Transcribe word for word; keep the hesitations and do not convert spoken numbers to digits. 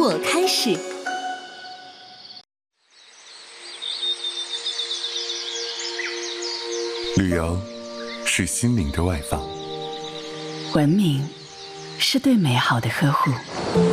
我开始。 旅游是心灵的外放， 文明是对美好的呵护。